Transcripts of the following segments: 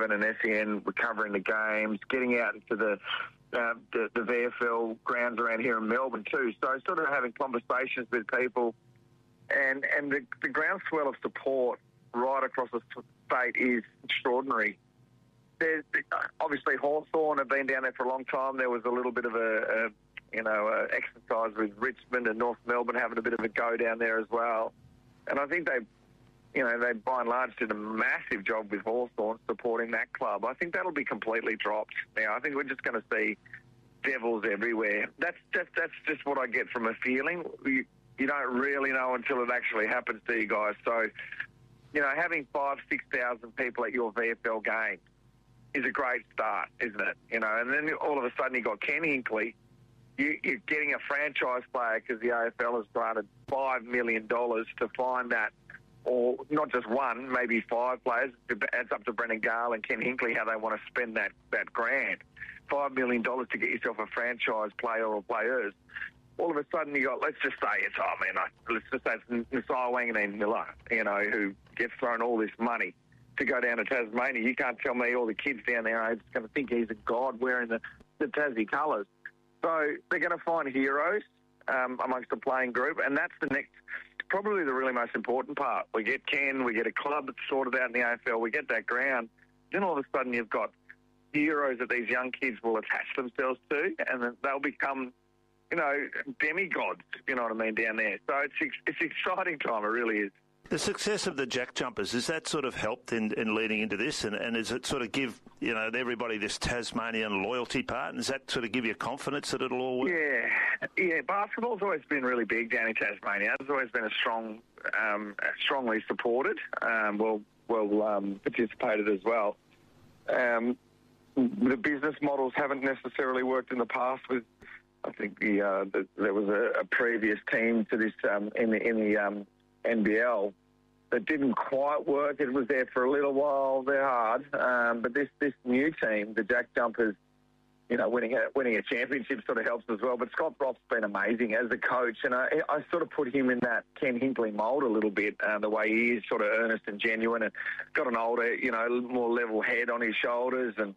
Seven and SEN were covering the games, getting out into the VFL grounds around here in Melbourne too. So sort of having conversations with people, and the groundswell of support right across the state is extraordinary. Obviously, Hawthorn have been down there for a long time. There was a little bit of a exercise with Richmond and North Melbourne having a bit of a go down there as well. And I think they by and large did a massive job with Hawthorn supporting that club. I think that'll be completely dropped now. I think we're just going to see Devils everywhere. That's just what I get from a feeling. You don't really know until it actually happens to you guys. So, having 5,000-6,000 people at your VFL game is a great start, isn't it? And then all of a sudden you got Ken Hinkley. You're getting a franchise player because the AFL has granted $5 million to find that, or not just one, maybe 5 players. It's up to Brendan Gale and Ken Hinkley how they want to spend that grant. $5 million to get yourself a franchise player or players. All of a sudden you got, let's just say it's Nasiah Wanganeen-Miller, who gets thrown all this money to go down to Tasmania. You can't tell me all the kids down there are just going to think he's a god wearing the Tassie colours. So they're going to find heroes amongst the playing group, and that's probably the really most important part. We get Ken, we get a club that's sorted out in the AFL, we get that ground. Then all of a sudden you've got heroes that these young kids will attach themselves to, and then they'll become, demigods, you know what I mean, down there. So it's exciting time, it really is. The success of the Jack Jumpers, has that sort of helped in leading into this? And does it sort of give, everybody this Tasmanian loyalty part? And does that sort of give you confidence that it'll all work? Yeah. Basketball's always been really big down in Tasmania. It's always been strongly supported, participated as well. The business models haven't necessarily worked in the past with, I think there was a previous team to this in the NBL that didn't quite work. It was there for a little while. They're hard, but this new team, the Jack Jumpers, winning a championship sort of helps as well. But Scott Brock's been amazing as a coach, and I sort of put him in that Ken Hinkley mould a little bit, the way he is, sort of earnest and genuine, and got an older, more level head on his shoulders, and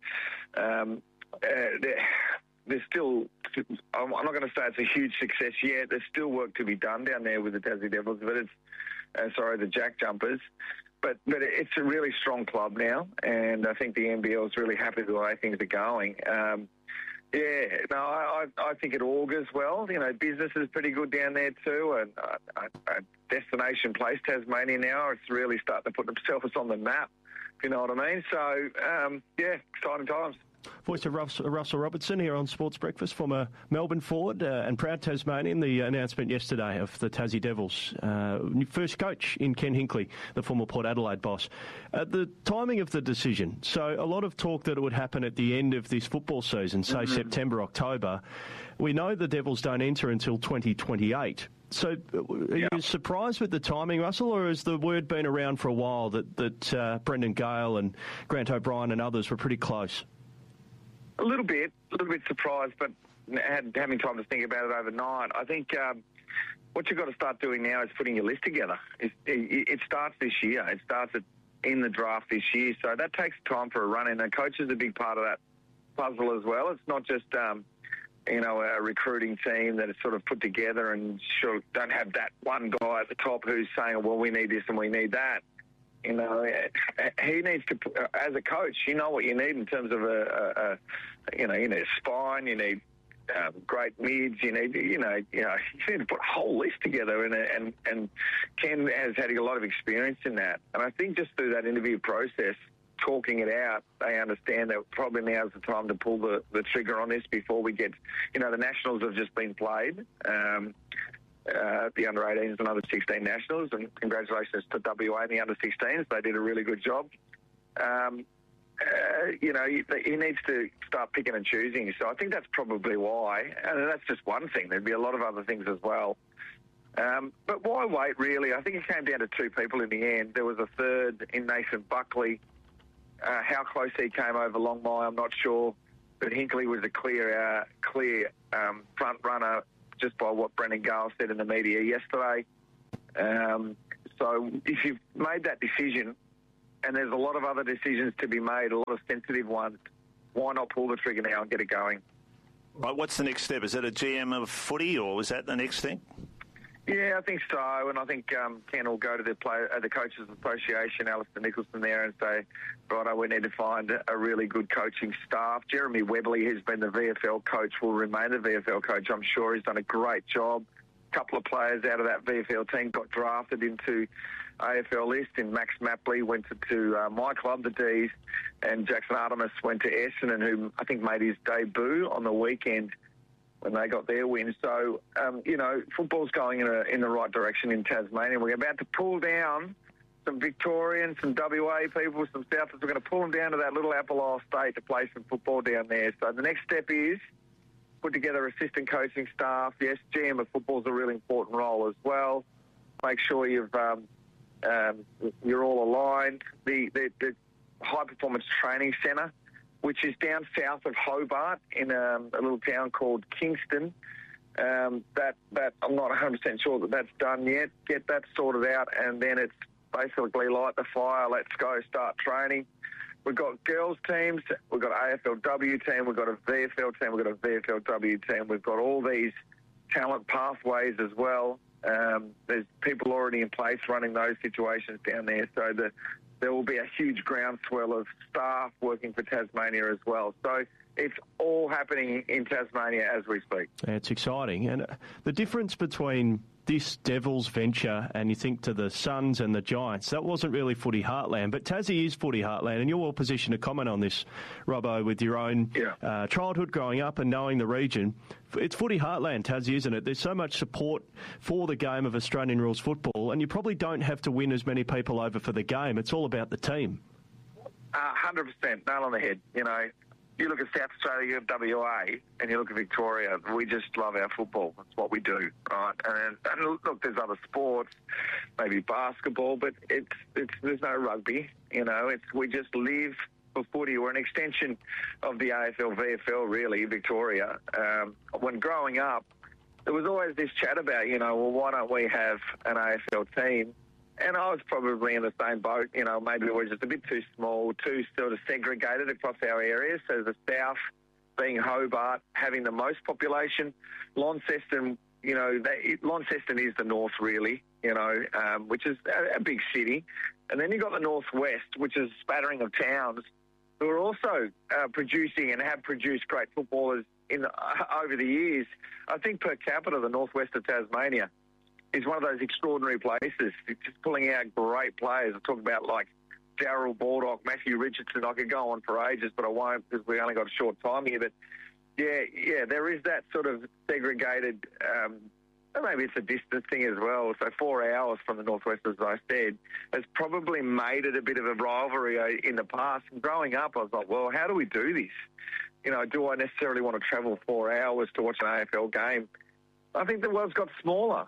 there's still, I'm not going to say it's a huge success yet. There's still work to be done down there with the Tassie Devils, but the Jack Jumpers. But it's a really strong club now, and I think the NBL is really happy with the way things are going. I think it augurs well. Business is pretty good down there too, and a destination place, Tasmania now, it's really starting to put themselves on the map, if you know what I mean. So, exciting times. Voice of Russell Robertson here on Sports Breakfast, former Melbourne forward and proud Tasmanian. The announcement yesterday of the Tassie Devils. First coach in Ken Hinkley, the former Port Adelaide boss. The timing of the decision. So a lot of talk that it would happen at the end of this football season, say September, October. We know the Devils don't enter until 2028. So are you surprised with the timing, Russell, or has the word been around for a while that Brendan Gale and Grant O'Brien and others were pretty close? A little bit surprised, but having time to think about it overnight. I think what you've got to start doing now is putting your list together. It starts this year. It starts in the draft this year, so that takes time for a run, and the coach is a big part of that puzzle as well. It's not just a recruiting team that is sort of put together and sure don't have that one guy at the top who's saying, well, we need this and we need that. He needs to, as a coach, you know what you need in terms of you need a spine, you need great mids, you need to put a whole list together, and Ken has had a lot of experience in that. And I think just through that interview process, talking it out, they understand that probably now's the time to pull the trigger on this before we get, the Nationals have just been played. The under-18s and under-16 Nationals, and congratulations to WA and the under-16s. They did a really good job. He needs to start picking and choosing. So I think that's probably why. And that's just one thing. There'd be a lot of other things as well. But why wait, really? I think it came down to two people in the end. There was a third in Nathan Buckley. How close he came over Longmire, I'm not sure. But Hinkley was a clear front runner, just by what Brendan Gale said in the media yesterday. So if you've made that decision and there's a lot of other decisions to be made, a lot of sensitive ones. Why not pull the trigger now and get it going? Right, what's the next step? Is it a GM of footy, or was that the next thing? Yeah, I think so, and I think Ken will go to the Coaches Association, Alistair Nicholson there, and say, righto, we need to find a really good coaching staff. Jeremy Webley, who's been the VFL coach, will remain the VFL coach. I'm sure he's done a great job. A couple of players out of that VFL team got drafted into AFL list, and Max Mapley went to my club, the D's, and Jackson Artemis went to Essendon, who I think made his debut on the weekend when they got their win. So, football's going in the right direction in Tasmania. We're about to pull down some Victorians, some WA people, some Southers. We're going to pull them down to that little Apple Isle state to play some football down there. So the next step is put together assistant coaching staff. Yes, GM of football is a really important role as well. Make sure you're all aligned. The High Performance Training Centre, which is down south of Hobart in a little town called Kingston. That I'm not 100% sure that that's done yet. Get that sorted out, and then it's basically light the fire, let's go, start training. We've got girls teams, we've got AFLW team, we've got a VFL team, we've got a VFLW team. We've got all these talent pathways as well. There's people already in place running those situations down there, so there will be a huge groundswell of staff working for Tasmania as well. So it's all happening in Tasmania as we speak. Yeah, it's exciting. And the difference between this Devils venture and you think to the Suns and the Giants, that wasn't really footy heartland, but Tassie is footy heartland, and you're well positioned to comment on this, Robbo, with your own childhood growing up and knowing the region. It's footy heartland, Tassie, isn't it? There's so much support for the game of Australian rules football, and you probably don't have to win as many people over for the game. It's all about the team. 100%, nail on the head. You look at South Australia, you have WA, and you look at Victoria. We just love our football. That's what we do, right? And look, there's other sports, maybe basketball, but there's no rugby. We just live for footy. We're an extension of the AFL, VFL, really, Victoria. When growing up, there was always this chat about, why don't we have an AFL team? And I was probably in the same boat. Maybe we're just a bit too small, too sort of segregated across our areas. So the south being Hobart, having the most population. Launceston, Launceston is the north really, which is a big city. And then you've got the northwest, which is a spattering of towns who are also producing and have produced great footballers over the years. I think per capita, the northwest of Tasmania is one of those extraordinary places. It's just pulling out great players. I talk about like Darryl Baldock, Matthew Richardson. I could go on for ages, but I won't because we only got a short time here. But yeah, there is that sort of segregated. Maybe it's a distance thing as well. So 4 hours from the northwest, as I said, has probably made it a bit of a rivalry in the past. And growing up, I was like, well, how do we do this? Do I necessarily want to travel 4 hours to watch an AFL game? I think the world's got smaller.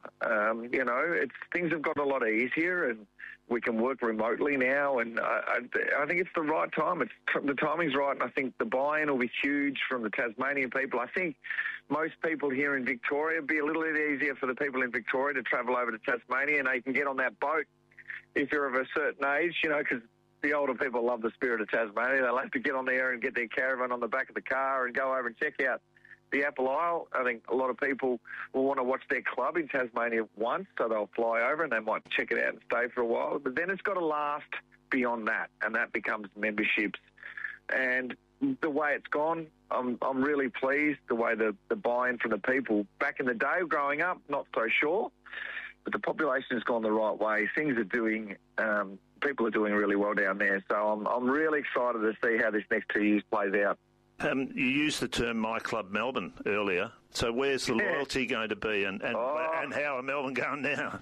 Things have got a lot easier, and we can work remotely now. And I think it's the right time. The timing's right, and I think the buy-in will be huge from the Tasmanian people. I think most people here in Victoria, it'd be a little bit easier for the people in Victoria to travel over to Tasmania, and they can get on that boat if you're of a certain age, because the older people love the spirit of Tasmania. They'll have to get on there and get their caravan on the back of the car and go over and check out the Apple Isle. I think a lot of people will want to watch their club in Tasmania once, so they'll fly over and they might check it out and stay for a while. But then it's got to last beyond that, and that becomes memberships. And the way it's gone, I'm really pleased, the way the buy-in from the people. Back in the day, growing up, not so sure, but the population has gone the right way. Things are doing, people are doing really well down there. So I'm really excited to see how this next 2 years plays out. You used the term My Club Melbourne earlier. So where's the loyalty going to be, and how are Melbourne going now?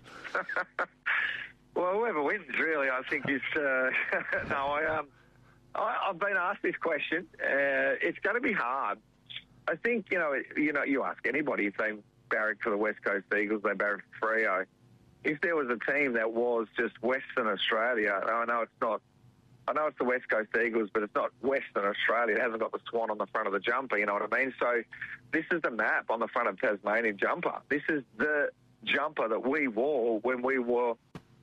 Well, whoever wins, really, I think is... I've been asked this question. It's going to be hard. I think, you ask anybody if they barrack for the West Coast Eagles, they barrack for Freo. If there was a team that was just Western Australia, I know it's the West Coast Eagles, but it's not Western Australia. It hasn't got the swan on the front of the jumper, you know what I mean? So this is the map on the front of Tasmanian jumper. This is the jumper that we wore when we were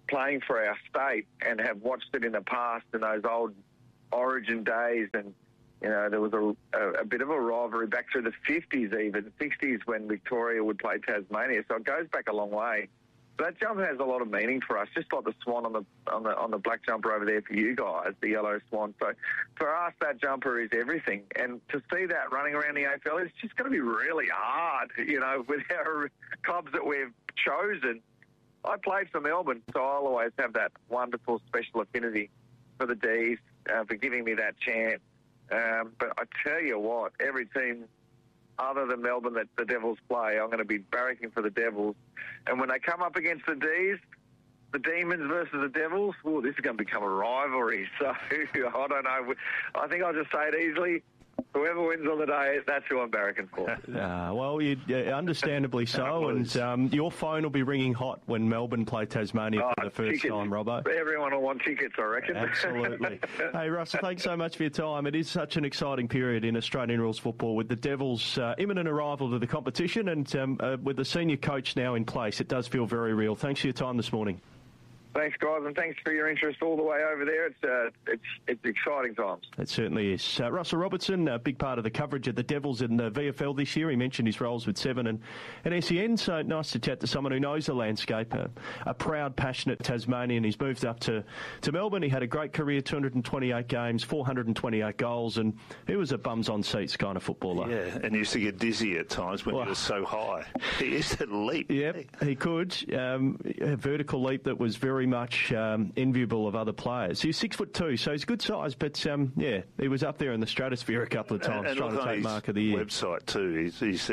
playing for our state and have watched it in the past in those old Origin days, and there was a bit of a rivalry back through the 50s, even 60s, when Victoria would play Tasmania. So it goes back a long way. So that jumper has a lot of meaning for us, just like the swan on the black jumper over there for you guys, the yellow swan. So for us, that jumper is everything. And to see that running around the AFL, it's just going to be really hard, with our clubs that we've chosen. I played for Melbourne, so I'll always have that wonderful special affinity for the D's, for giving me that chance. But I tell you what, every team other than Melbourne that the Devils play, I'm going to be barracking for the Devils. And when they come up against the D's, the Demons versus the Devils, this is going to become a rivalry. So I don't know. I think I'll just say it easily. Whoever wins on the day, that's who I'm barracking for. Well, understandably so, and your phone will be ringing hot when Melbourne play Tasmania for the first time, Robbo. Everyone will want tickets, I reckon. Absolutely. Hey, Russell, thanks so much for your time. It is such an exciting period in Australian rules football with the Devils' imminent arrival to the competition, and with the senior coach now in place, it does feel very real. Thanks for your time this morning. Thanks, guys, and thanks for your interest all the way over there. It's exciting times. It certainly is. Russell Robertson, a big part of the coverage of the Devils in the VFL this year. He mentioned his roles with Seven and SEN, so nice to chat to someone who knows the landscape, a proud, passionate Tasmanian. He's moved up to Melbourne. He had a great career, 228 games, 428 goals, and he was a bums-on-seats kind of footballer. Yeah, and used to get dizzy at times when he was so high. He used to leap. Yep, he could. A vertical leap that was very much enviable of other players. He's 6'2", so he's good size, but he was up there in the stratosphere a couple of times and trying to take mark of the year. Website too. He's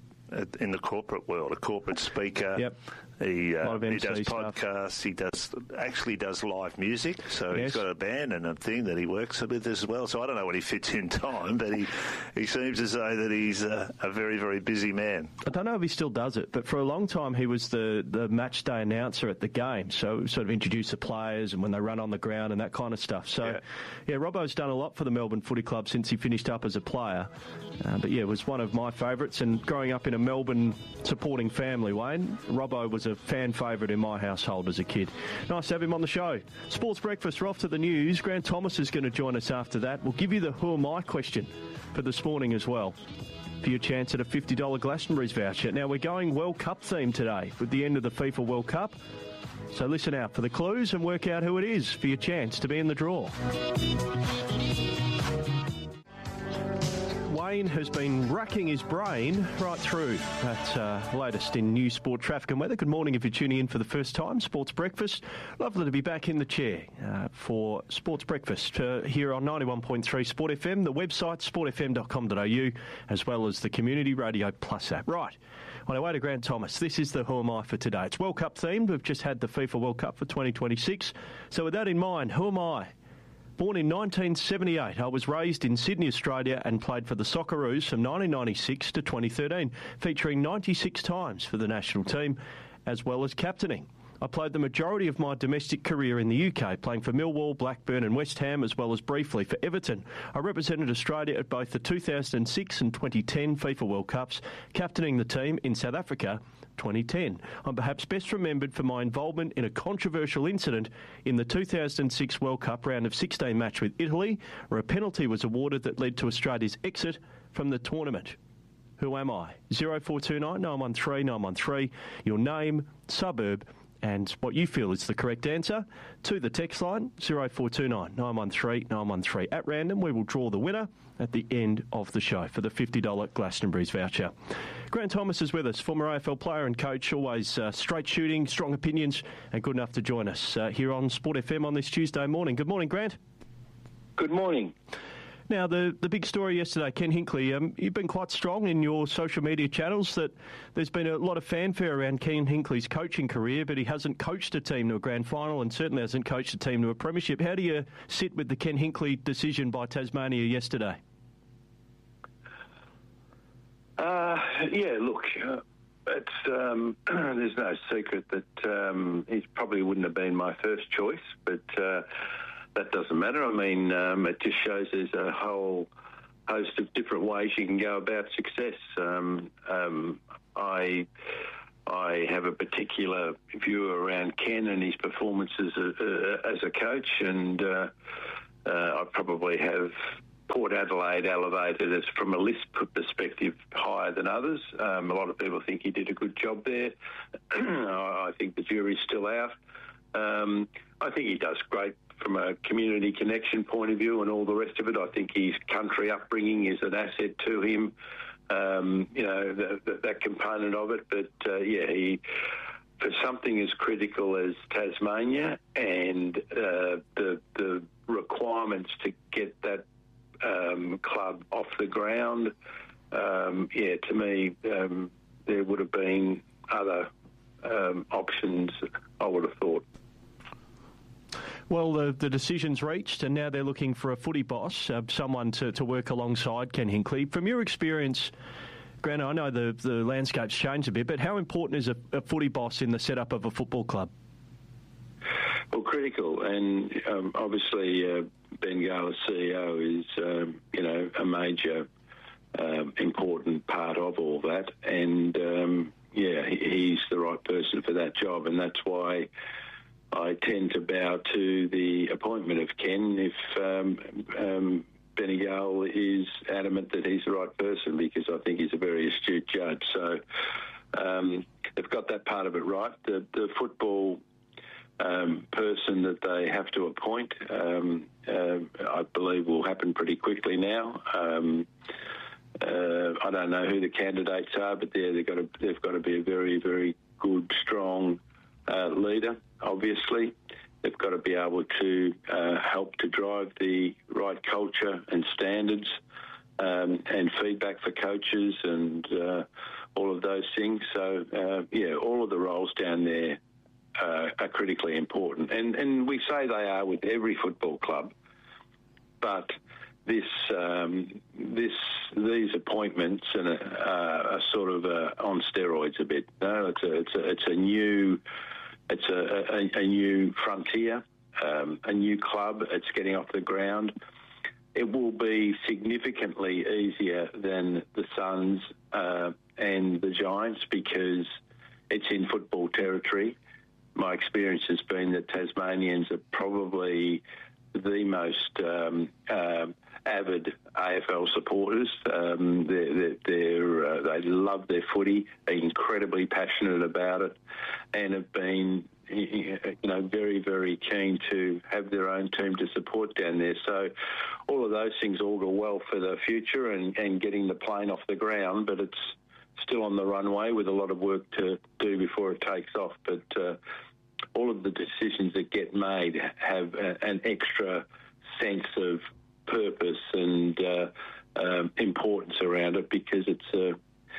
in the corporate world, a corporate speaker. Yep. He does stuff. podcasts. He does live music. So yes. He's got a band and a thing that he works with as well. So I don't know when he fits in time, but he seems to say that he's a very, very busy man. I don't know if he still does it, but for a long time he was the match day announcer at the game. So sort of introduce the players and when they run on the ground and that kind of stuff. So Robbo's done a lot for the Melbourne Footy Club since he finished up as a player. But it was one of my favourites. And growing up in a Melbourne supporting family, Wayne, Robbo was a fan favourite in my household as a kid. Nice to have him on the show. Sports Breakfast, we're off to the news. Grant Thomas is going to join us after that. We'll give you the Who Am I question for this morning as well, for your chance at a $50 Glastonbury's voucher. Now, we're going World Cup theme today with the end of the FIFA World Cup. So listen out for the clues and work out who it is for your chance to be in the draw. Wayne has been racking his brain right through that latest in news, sport, traffic and weather. Good morning if you're tuning in for the first time. Sports Breakfast. Lovely to be back in the chair for Sports Breakfast here on 91.3 Sport FM, the website sportfm.com.au, as well as the Community Radio Plus app. Right, on our way to Grant Thomas, this is the Who Am I for today. It's World Cup themed. We've just had the FIFA World Cup for 2026. So with that in mind, who am I? Born in 1978, I was raised in Sydney, Australia and played for the Socceroos from 1996 to 2013, featuring 96 times for the national team, as well as captaining. I played the majority of my domestic career in the UK, playing for Millwall, Blackburn and West Ham, as well as briefly for Everton. I represented Australia at both the 2006 and 2010 FIFA World Cups, captaining the team in South Africa 2010. I'm perhaps best remembered for my involvement in a controversial incident in the 2006 World Cup round of 16 match with Italy, where a penalty was awarded that led to Australia's exit from the tournament. Who am I? 0429 913 913. Your name, suburb, and what you feel is the correct answer to the text line 0429 913 913. At random, we will draw the winner at the end of the show for the $50 Glastonbury's voucher. Grant Thomas is with us, former AFL player and coach, always straight shooting, strong opinions, and good enough to join us here on Sport FM on this Tuesday morning. Good morning, Grant. Good morning. Now, the big story yesterday, Ken Hinkley, you've been quite strong in your social media channels that there's been a lot of fanfare around Ken Hinkley's coaching career, but he hasn't coached a team to a grand final and certainly hasn't coached a team to a premiership. How do you sit with the Ken Hinkley decision by Tasmania yesterday? It's there's no secret that he probably wouldn't have been my first choice, but that doesn't matter. I mean, it just shows there's a whole host of different ways you can go about success. I I have a particular view around Ken and his performances as a coach, and I probably have Port Adelaide elevated as, from a list perspective, higher than others. A lot of people think he did a good job there. I think the jury's still out. I think he does great from a community connection point of view and all the rest of it. I think his country upbringing is an asset to him, that component of it. But, he, for something as critical as Tasmania and the requirements to get that club off the ground, to me, there would have been other options, I would have thought. Well, the decision's reached, and now they're looking for a footy boss, someone to work alongside Ken Hinkley. From your experience, Grant, I know the landscape's changed a bit, but how important is a footy boss in the setup of a football club? Well, critical, and obviously Ben Gale, CEO, is a major important part of all that, and he's the right person for that job, and that's why I tend to bow to the appointment of Ken if Benny Gale is adamant that he's the right person, because I think he's a very astute judge. So they've got that part of it right. The football person that they have to appoint, I believe, will happen pretty quickly now. I don't know who the candidates are, but they've got to be a very, very good, strong leader. Obviously, they've got to be able to help to drive the right culture and standards and feedback for coaches and all of those things. So, all of the roles down there are critically important. And we say they are with every football club, but these appointments are sort of on steroids a bit. No, it's a new frontier, a new club. It's getting off the ground. It will be significantly easier than the Suns and the Giants because it's in football territory. My experience has been that Tasmanians are probably the most avid AFL supporters. They love their footy, are incredibly passionate about it, and have been very, very keen to have their own team to support down there. So all of those things augur well for the future and getting the plane off the ground, but it's still on the runway with a lot of work to do before it takes off. But all of the decisions that get made have an extra sense of purpose and importance around it because it's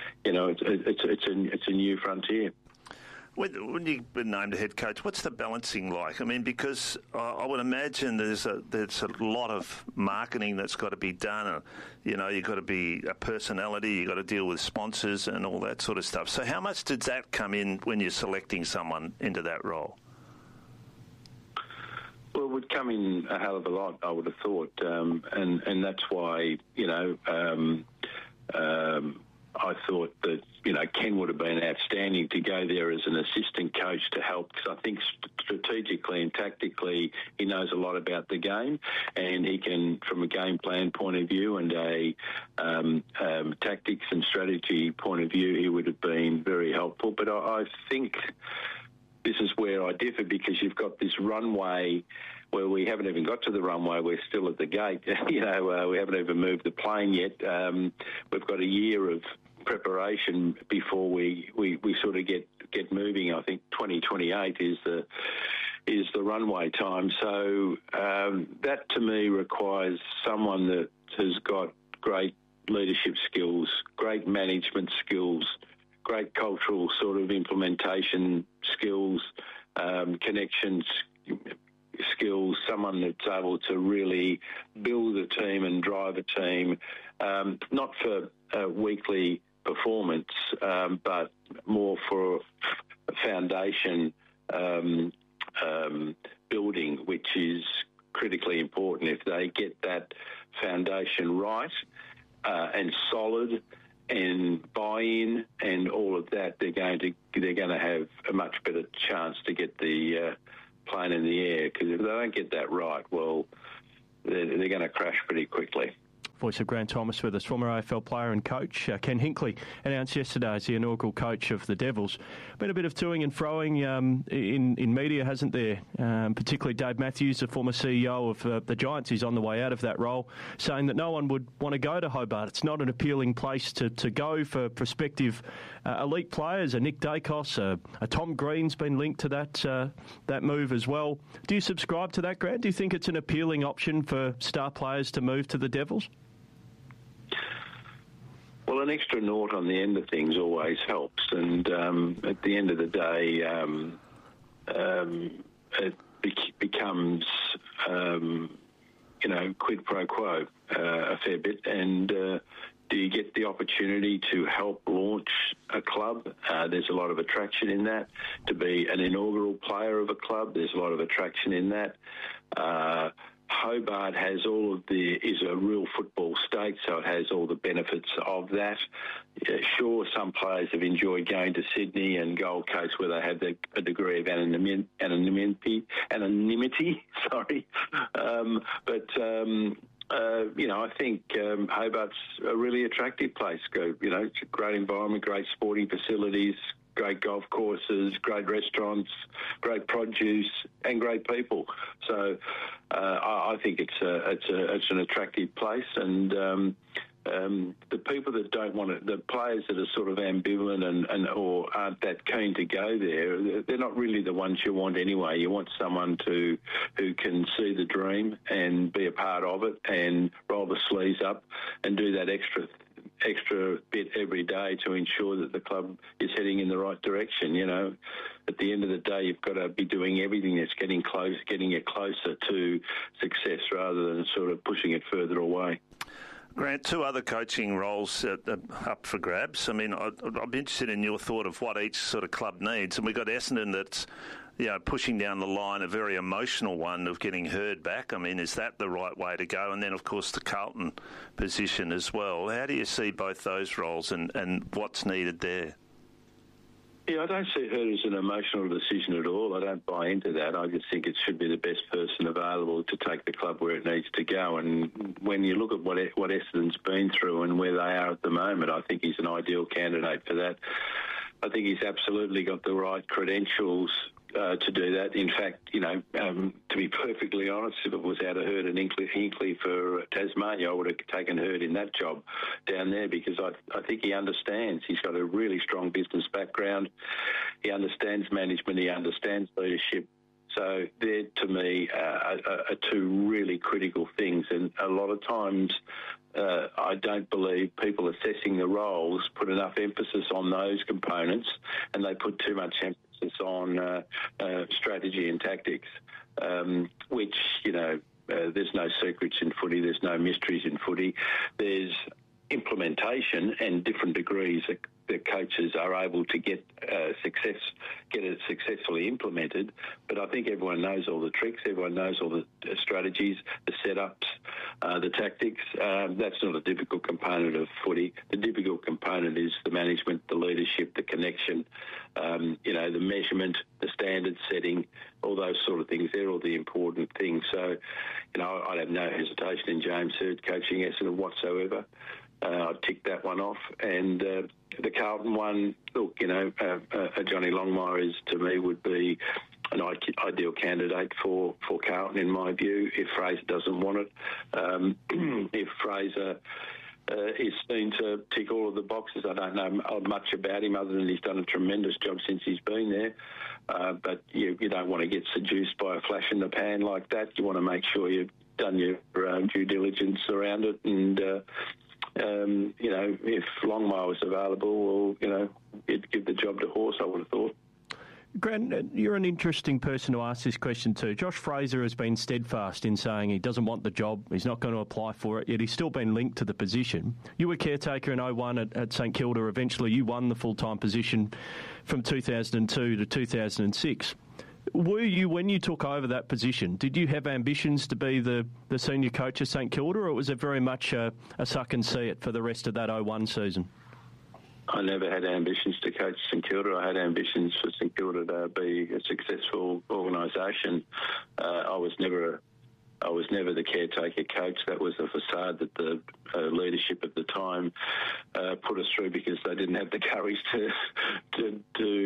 a new frontier. When you've been named a head coach, what's the balancing like? I mean, because I would imagine there's a lot of marketing that's got to be done. You've got to be a personality, you've got to deal with sponsors and all that sort of stuff. So how much does that come in when you're selecting someone into that role? Well, it would come in a hell of a lot, I would have thought. And that's why, I thought that, Ken would have been outstanding to go there as an assistant coach to help, because I think strategically and tactically he knows a lot about the game, and he can, from a game plan point of view and a tactics and strategy point of view, he would have been very helpful. But I think this is where I differ, because you've got this runway where we haven't even got to the runway. We're still at the gate. We haven't even moved the plane yet. We've got a year of preparation before we sort of get moving. I think 2028 is the runway time. So that to me requires someone that has got great leadership skills, great management skills, great cultural sort of implementation skills, connections skills, someone that's able to really build a team and drive a team, not for weekly performance, but more for a foundation building, which is critically important. If they get that foundation right and solid and buy-in and all of that, they're going to have a much better chance to get the plane in the air. Because if they don't get that right, well, they're going to crash pretty quickly. Voice of Grant Thomas with us, former AFL player and coach. Ken Hinkley announced yesterday as the inaugural coach of the Devils. Been a bit of toing and froing in media, hasn't there? Particularly Dave Matthews, the former CEO of the Giants, is on the way out of that role, saying that no one would want to go to Hobart. It's not an appealing place to go for prospective elite players. A Nick Dacos, a Tom Green's been linked to that move as well. Do you subscribe to that, Grant? Do you think it's an appealing option for star players to move to the Devils? Well, an extra nought on the end of things always helps, and at the end of the day, it becomes, quid pro quo a fair bit. And do you get the opportunity to help launch a club? There's a lot of attraction in that. To be an inaugural player of a club, there's a lot of attraction in that. Hobart is a real football state, so it has all the benefits of that. Sure, some players have enjoyed going to Sydney and Gold Coast where they have a degree of anonymity. I think Hobart's a really attractive place. It's a great environment, great sporting facilities, great golf courses, great restaurants, great produce, and great people. So I think it's an attractive place, and the people that don't want it, the players that are sort of ambivalent or aren't that keen to go there, they're not really the ones you want anyway. You want someone who can see the dream and be a part of it and roll the sleeves up and do that extra bit every day to ensure that the club is heading in the right direction. At the end of the day, you've got to be doing everything that's getting it closer to success rather than sort of pushing it further away. Grant, two other coaching roles up for grabs. I mean, I'd be interested in your thought of what each sort of club needs. And we've got Essendon that's pushing down the line, a very emotional one of getting Herd back. I mean, is that the right way to go? And then, of course, the Carlton position as well. How do you see both those roles and what's needed there? Yeah, I don't see Herd as an emotional decision at all. I don't buy into that. I just think it should be the best person available to take the club where it needs to go. And when you look at what Essendon's been through and where they are at the moment, I think he's an ideal candidate for that. I think he's absolutely got the right credentials to do that. In fact, to be perfectly honest, if it was out of Herd and Hinkley for Tasmania, I would have taken Herd in that job down there because I think he understands. He's got a really strong business background. He understands management. He understands leadership. So they're, to me, are two really critical things. And a lot of times I don't believe people assessing the roles put enough emphasis on those components, and they put too much emphasis on strategy and tactics, which, there's no secrets in footy, there's no mysteries in footy. There's implementation and different degrees that coaches are able to get it successfully implemented. But I think everyone knows all the tricks, everyone knows all the strategies, the setups, the tactics. That's not a difficult component of footy. The difficult component is the management, the leadership, the connection, the measurement, the standard setting, all those sort of things. They're all the important things. So, I'd have no hesitation in James Herd coaching Essendon whatsoever. I'd tick that one off. And the Carlton one, look, Johnny Longmire to me would be an ideal candidate for Carlton in my view, if Fraser doesn't want it. If Fraser is seen to tick all of the boxes, I don't know much about him other than he's done a tremendous job since he's been there. But you don't want to get seduced by a flash in the pan like that. You want to make sure you've done your due diligence around it. And, if Longmire was available, well, you'd give the job to Horse, I would have thought. Grant, you're an interesting person to ask this question to. Josh Fraser has been steadfast in saying he doesn't want the job, he's not going to apply for it, yet he's still been linked to the position. You were caretaker in 01 at St Kilda. Eventually you won the full-time position from 2002 to 2006. Were you, when you took over that position, did you have ambitions to be the senior coach of St Kilda, or was it very much a suck and see it for the rest of that 01 season? I never had ambitions to coach St Kilda. I had ambitions for St Kilda to be a successful organisation. I was never the caretaker coach. That was a facade that the leadership at the time put us through because they didn't have the courage to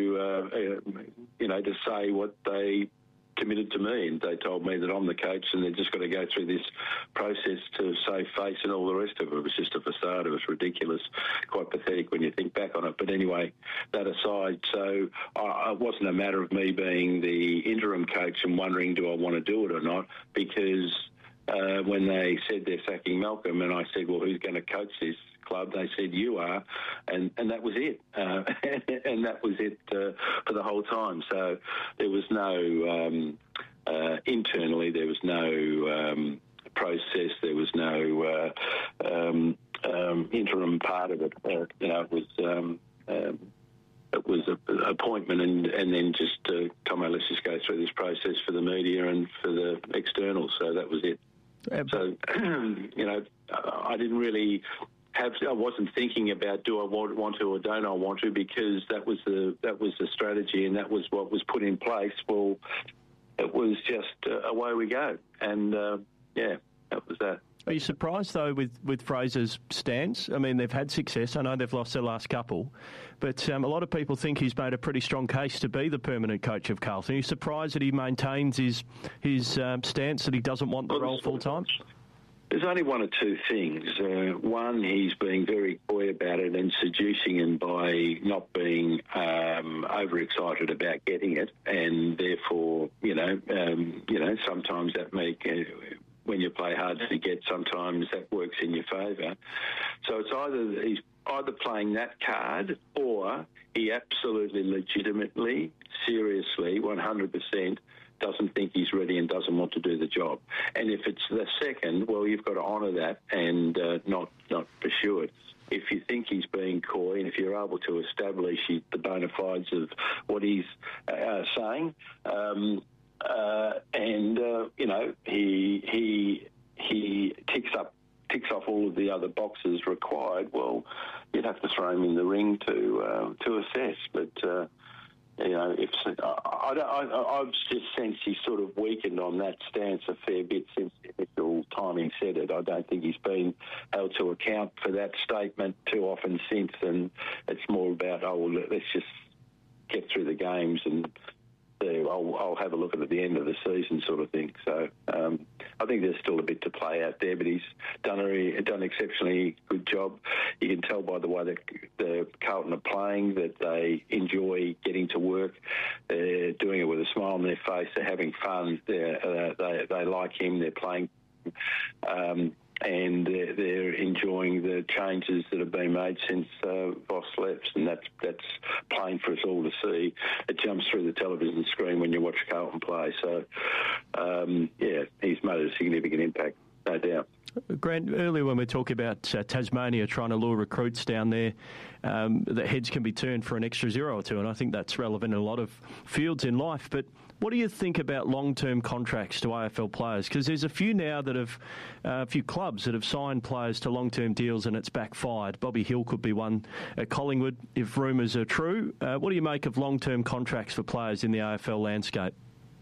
say what they committed to me, and they told me that I'm the coach and they've just got to go through this process to save face and all the rest of it. It was just a facade. It was ridiculous, quite pathetic when you think back on it. But anyway, that aside, so it wasn't a matter of me being the interim coach and wondering do I want to do it or not, because when they said they're sacking Malcolm and I said, well, who's going to coach this club? They said, you are, and that was it. And that was it for the whole time. So there was no, internally, there was no process, there was no interim part of it. It was an appointment and then just, come on, let's just go through this process for the media and for the externals. So that was it. So, I didn't really I wasn't thinking about do I want to or don't I want to, because that was the strategy and that was what was put in place. Well, it was just away we go. And, that was that. Are you surprised, though, with Fraser's stance? I mean, they've had success. I know they've lost their last couple. But a lot of people think he's made a pretty strong case to be the permanent coach of Carlton. Are you surprised that he maintains his stance that he doesn't want the role full-time? There's only one or two things. One, he's being very coy about it and seducing him by not being overexcited about getting it. And therefore, sometimes that when you play hard to get, sometimes that works in your favour. So it's he's either playing that card or he absolutely legitimately, seriously, 100% doesn't think he's ready and doesn't want to do the job. And if it's the second, well, you've got to honour that and not pursue it. If you think he's being coy and if you're able to establish the bona fides of what he's saying, he ticks off all of the other boxes required, well, you'd have to throw him in the ring to assess. But I've just sensed he's sort of weakened on that stance a fair bit since the initial time he said it. I don't think he's been held to account for that statement too often since, and it's more about, let's just get through the games and I'll have a look at the end of the season sort of thing. So I think there's still a bit to play out there, but he's done an exceptionally good job. You can tell by the way that the Carlton are playing that they enjoy getting to work. They're doing it with a smile on their face. They're having fun. They like him. They're playing. And they're enjoying the changes that have been made since Voss left, and that's plain for us all to see. It jumps through the television screen when you watch Carlton play. So, he's made a significant impact, no doubt. Grant, earlier when we talk about Tasmania trying to lure recruits down there, the heads can be turned for an extra zero or two, and I think that's relevant in a lot of fields in life. But what do you think about long-term contracts to AFL players? Because there's a few now that have, a few clubs that have signed players to long-term deals and it's backfired. Bobby Hill could be one at Collingwood if rumours are true. What do you make of long-term contracts for players in the AFL landscape?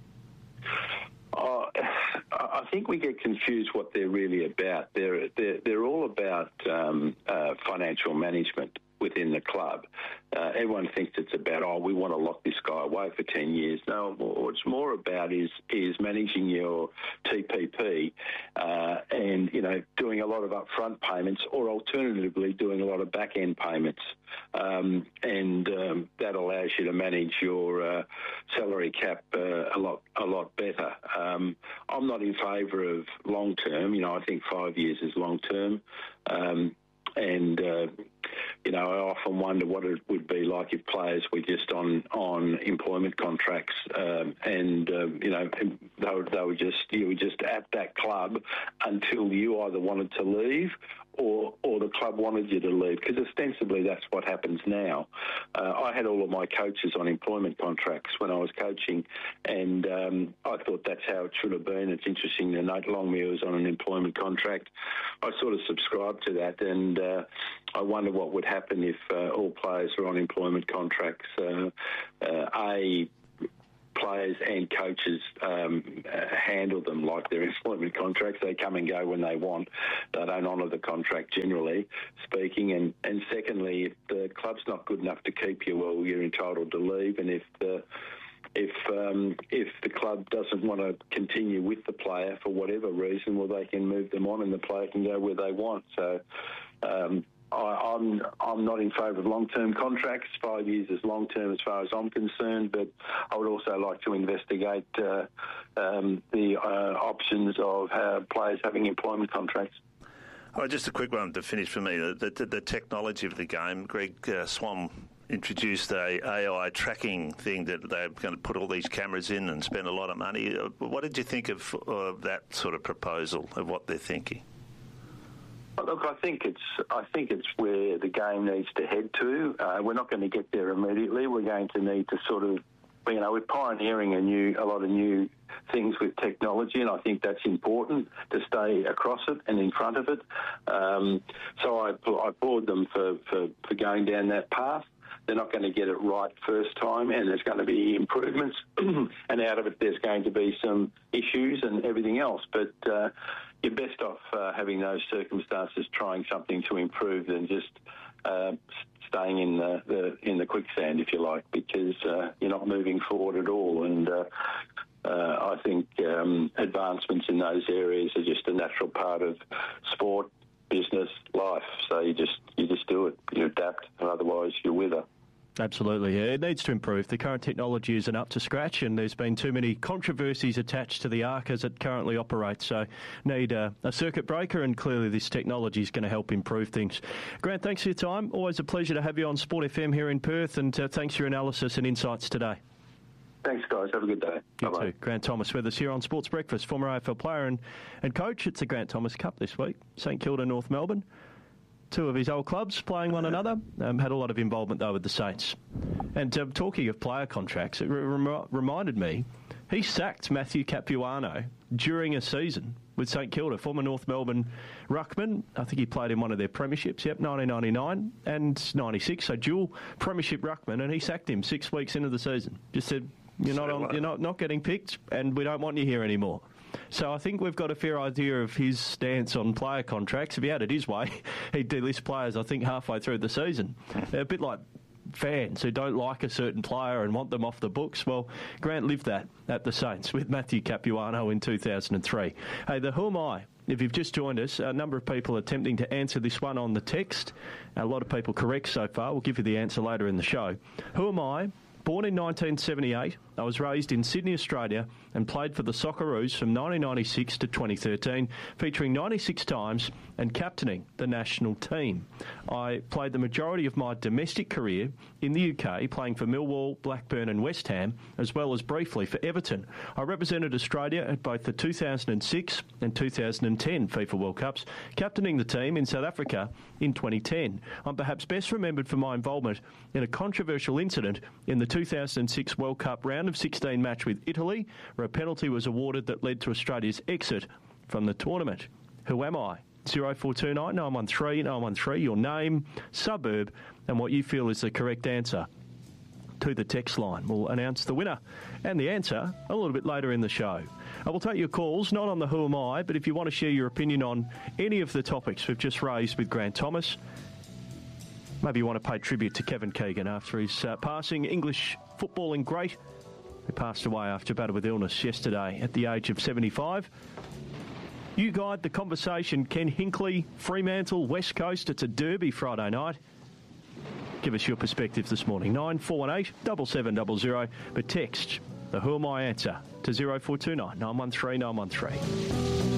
I think we get confused what they're really about. They're all about financial management within the club. Everyone thinks it's about, we want to lock this guy away for 10 years. No, what it's more about is managing your TPP and, doing a lot of upfront payments or alternatively doing a lot of back-end payments. That allows you to manage your salary cap a lot better. I'm not in favour of long-term. I think 5 years is long-term. I often wonder what it would be like if players were just on employment contracts, they were just at that club until you either wanted to leave or the club wanted you to leave, because ostensibly that's what happens now. I had all of my coaches on employment contracts when I was coaching, and I thought that's how it should have been. It's interesting that Nate Longmuir was on an employment contract. I sort of subscribed to that, and I wonder what would happen if all players were on employment contracts. Players and coaches handle them like their employment contracts. They come and go when they want. They don't honour the contract, generally speaking. And secondly, if the club's not good enough to keep you, well, you're entitled to leave. And if the club doesn't want to continue with the player for whatever reason, well, they can move them on and the player can go where they want. So I'm not in favour of long-term contracts. 5 years is long-term as far as I'm concerned, but I would also like to investigate the options of players having employment contracts. Oh, just a quick one to finish for me. The technology of the game. Greg Swan introduced a AI tracking thing that they're going to put all these cameras in and spend a lot of money. What did you think of that sort of proposal, of what they're thinking? Look, I think it's where the game needs to head to. We're not going to get there immediately. We're going to need to sort of, we're pioneering a lot of new things with technology, and I think that's important to stay across it and in front of it. So I applaud them for going down that path. They're not going to get it right first time, and there's going to be improvements, and out of it there's going to be some issues and everything else. But you're best off having those circumstances, trying something to improve, than just staying in the quicksand, if you like, because you're not moving forward at all. And I think advancements in those areas are just a natural part of sport, business, life. So you just do it, you adapt, and otherwise you wither. Absolutely. It needs to improve. The current technology isn't up to scratch, and there's been too many controversies attached to the ARC as it currently operates. So need a circuit breaker, and clearly this technology is going to help improve things. Grant, thanks for your time. Always a pleasure to have you on Sport FM here in Perth, and thanks for your analysis and insights today. Thanks, guys. Have a good day. You Bye-bye. too. Grant Thomas with us here on Sports Breakfast, former AFL player and coach. It's the Grant Thomas Cup this week. St Kilda, North Melbourne. Two of his old clubs playing one another. Had a lot of involvement, though, with the Saints. And talking of player contracts, it reminded me, he sacked Matthew Capuano during a season with St Kilda, former North Melbourne ruckman. I think he played in one of their premierships, 1999 and 96, so dual premiership ruckman, and he sacked him 6 weeks into the season. Just said, you're not getting picked, and we don't want you here anymore. So I think we've got a fair idea of his stance on player contracts. If he had it his way, he'd delist players, I think, halfway through the season. A bit like fans who don't like a certain player and want them off the books. Well, Grant lived that at the Saints with Matthew Capuano in 2003. Hey, the Who Am I? If you've just joined us, a number of people are attempting to answer this one on the text. A lot of people correct so far. We'll give you the answer later in the show. Who am I? Born in 1978, I was raised in Sydney, Australia, and played for the Socceroos from 1996 to 2013, featuring 96 times and captaining the national team. I played the majority of my domestic career in the UK, playing for Millwall, Blackburn and West Ham, as well as briefly for Everton. I represented Australia at both the 2006 and 2010 FIFA World Cups, captaining the team in South Africa in 2010. I'm perhaps best remembered for my involvement in a controversial incident in the 2006 World Cup round of 16 match with Italy, where a penalty was awarded that led to Australia's exit from the tournament. Who am I? 0429 913 913, your name, suburb, and what you feel is the correct answer to the text line. We'll announce the winner and the answer a little bit later in the show. I will take your calls, not on the Who Am I, but if you want to share your opinion on any of the topics we've just raised with Grant Thomas. Maybe you want to pay tribute to Kevin Keegan after his passing, English footballing great, who passed away after a battle with illness yesterday at the age of 75. You guide the conversation. Ken Hinkley, Fremantle, West Coast. It's a derby Friday night. Give us your perspective this morning. 9418 7700. But text the Who Am I answer to 0429 913 913.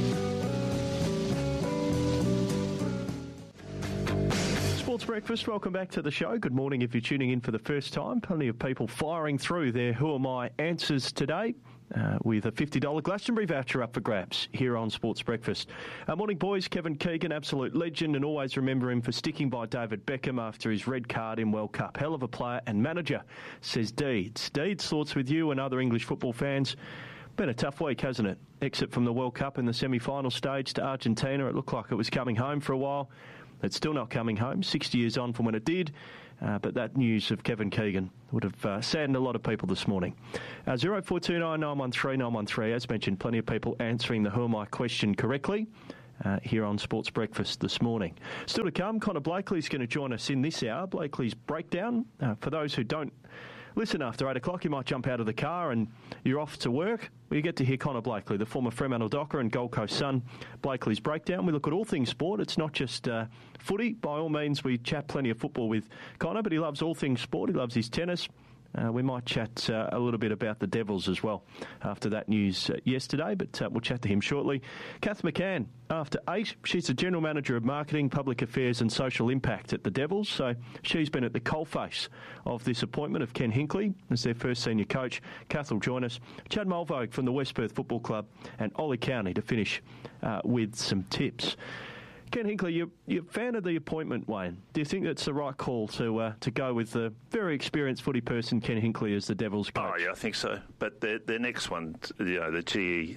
Sports Breakfast, welcome back to the show. Good morning if you're tuning in for the first time. Plenty of people firing through their Who Am I answers today. with a $50 Glastonbury voucher up for grabs here on Sports Breakfast. Morning, boys. Kevin Keegan, absolute legend, and always remember him for sticking by David Beckham after his red card in World Cup. Hell of a player and manager, says Deeds. Deeds, thoughts with you and other English football fans. Been a tough week, hasn't it? Exit from the World Cup in the semi-final stage to Argentina. It looked like it was coming home for a while. It's still not coming home, 60 years on from when it did. But that news of Kevin Keegan would have saddened a lot of people this morning. 0429 913 913. As mentioned, plenty of people answering the Who Am I question correctly here on Sports Breakfast this morning. Still to come, Connor Blakely's going to join us in this hour. Blakely's Breakdown. For those who don't listen after 8 o'clock, you might jump out of the car and you're off to work. Well, you get to hear Connor Blakely, the former Fremantle Docker and Gold Coast Sun. Blakely's Breakdown. We look at all things sport. It's not just footy. By all means, we chat plenty of football with Connor, but he loves all things sport. He loves his tennis. We might chat a little bit about the Devils as well after that news yesterday, but we'll chat to him shortly. Kath McCann, after 8, she's the General Manager of Marketing, Public Affairs and Social Impact at the Devils, so she's been at the coalface of this appointment of Ken Hinkley as their first senior coach. Kath will join us. Chad Mulvogue from the West Perth Football Club and Ollie County to finish with some tips. Ken Hinkley, you're a fan of the appointment, Wayne. Do you think that's the right call to go with the very experienced footy person Ken Hinkley as the Devils coach? Oh, yeah, I think so. But their next one, the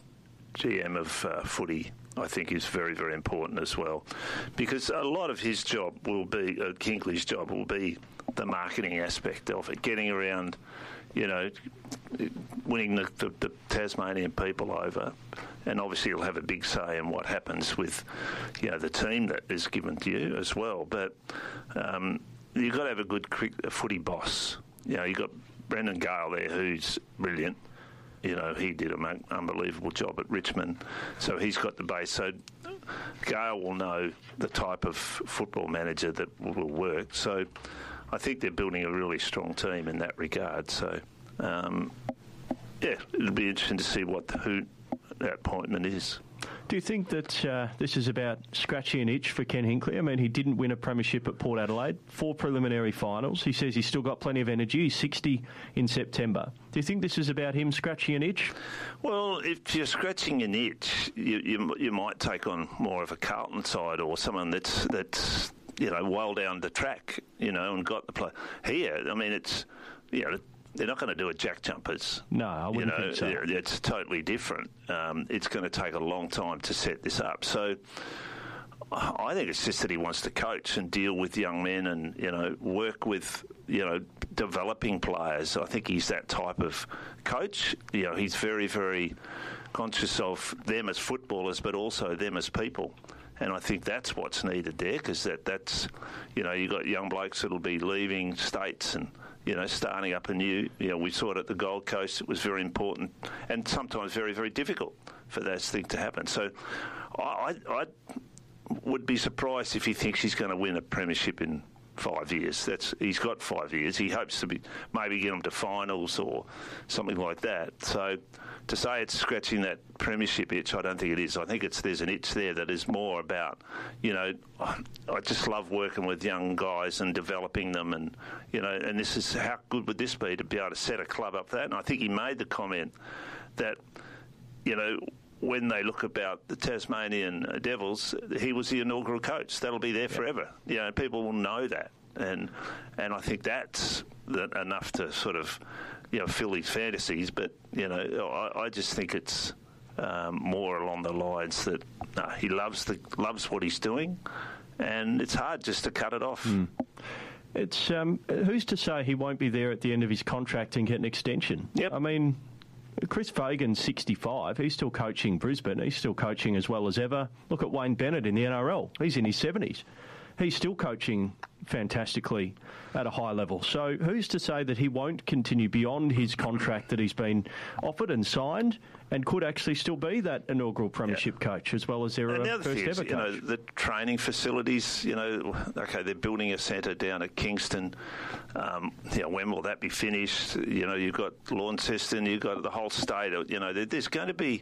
GM of footy, I think is very, very important as well. Because a lot of his job will be, Hinkley's job will be the marketing aspect of it, getting around, winning the Tasmanian people over. And obviously he'll have a big say in what happens with, the team that is given to you as well. But you've got to have a good footy boss. You've got Brendan Gale there, who's brilliant. He did an unbelievable job at Richmond. So he's got the base. So Gale will know the type of football manager that will work. So I think they're building a really strong team in that regard. So, it'll be interesting to see who that appointment is. Do you think that this is about scratching an itch for Ken Hinkley? I mean, he didn't win a premiership at Port Adelaide, 4 preliminary finals. He says he's still got plenty of energy. He's 60 in September. Do you think this is about him scratching an itch? Well, if you're scratching an itch, you might take on more of a Carlton side or someone that's well down the track, and got the play. Here, I mean, it's, they're not going to do a Jack Jumpers. No, I wouldn't think so. It's totally different. It's going to take a long time to set this up. So I think it's just that he wants to coach and deal with young men and, work with, developing players. I think he's that type of coach. He's very, very conscious of them as footballers, but also them as people. And I think that's what's needed there, because that's, you've got young blokes that'll be leaving states and, starting up anew. We saw it at the Gold Coast. It was very important and sometimes very, very difficult for those things to happen. So I would be surprised if he thinks he's going to win a premiership in 5 years. He's got 5 years. He hopes to maybe get them to finals or something like that. So to say it's scratching that premiership itch, I don't think it is. I think there's an itch there that is more about, I just love working with young guys and developing them, and and this is how good would this be to be able to set a club up for that. And I think he made the comment that, when they look about the Tasmanian Devils, he was the inaugural coach. That'll be there forever. People will know that, and I think that's enough to sort of fill his fantasies. But I just think it's more along the lines that he loves what he's doing, and it's hard just to cut it off. It's who's to say he won't be there at the end of his contract and get an extension? Yep. I mean, Chris Fagan's 65. He's still coaching Brisbane. He's still coaching as well as ever. Look at Wayne Bennett in the NRL. He's in his 70s. He's still coaching fantastically at a high level. So who's to say that he won't continue beyond his contract that he's been offered and signed, and could actually still be that inaugural premiership coach as well as their first ever coach? The training facilities, okay, they're building a centre down at Kingston. When will that be finished? You've got Launceston, you've got the whole state. There's going to be